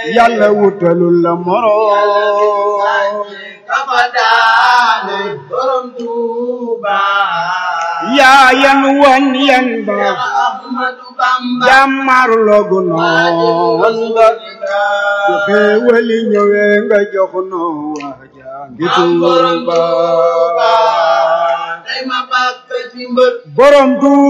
yàlla wutalul la moroom kabadaane borom Tuuba yaa yan wan yan ba Ahmadu Bamba jàmmar logu noon ba su xéewali ñëwee nga jox noo waaja ngi Tuuba tey ma bàkk ci mbër borom Tuuba